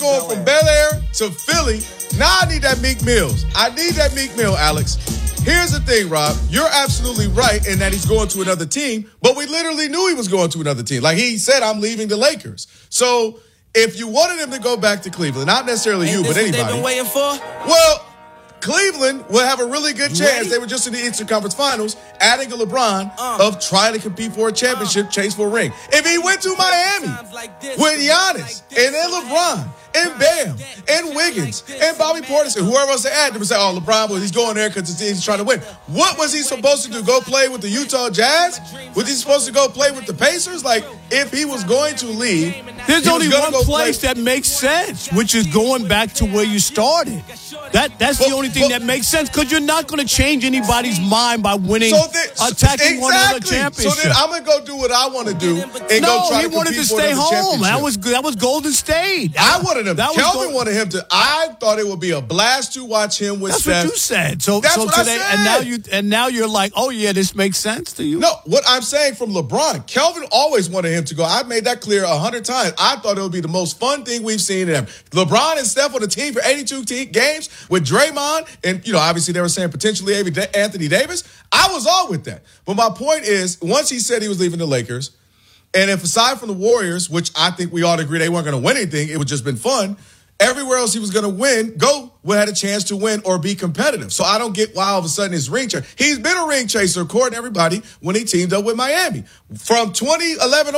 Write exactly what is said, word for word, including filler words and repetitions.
going from Bel Air to Philly. Now I need that Meek Mills. I need that Meek Mill, Alex. Here's the thing, Rob. You're absolutely right in that he's going to another team, but we literally knew he was going to another team. Like he said, I'm leaving the Lakers. So if you wanted him to go back to Cleveland, not necessarily Ain't you, this but what anybody. they've been waiting for? Well, Cleveland will have a really good chance. Ready? They were just in the Eastern Conference Finals, adding a LeBron Uh. of trying to compete for a championship, uh. chase for a ring. If he went to Miami like this, with Giannis like and then LeBron and Bam and Wiggins and Bobby Portis and whoever else they add, they would say, oh, LeBron, well, he's going there because he's trying to win. What was he supposed to do? Go play with the Utah Jazz? Was he supposed to go play with the Pacers? Like, if he was going to leave, there's only one place play. that makes sense, which is going back to where you started. That That's but, the only thing but, that makes sense, because you're not going to change anybody's mind by winning, so then, attacking exactly. one of the championships. So then I'm going to go do what I want to do and no, go try he to wanted to stay home. That was that was Golden State. I wanted him. That Kelvin was wanted him to. I thought it would be a blast to watch him with That's Steph. what you said. So, That's so what today, I said. and now you and now you're like, oh yeah, this makes sense to you. No, what I'm saying from LeBron, Kelvin always wanted him to go. I made that clear a hundred times. I thought it would be the most fun thing we've seen in him. LeBron and Steph on the team for eighty-two te- games with Draymond, and you know, obviously they were saying potentially Anthony Davis. I was all with that. But my point is, once he said he was leaving the Lakers, and if aside from the Warriors, which I think we all agree they weren't going to win anything, it would just been fun. Everywhere else he was going to win, go, would have had a chance to win or be competitive. So I don't get why all of a sudden his ring chaser. He's been a ring chaser, according to everybody, when he teamed up with Miami. From twenty eleven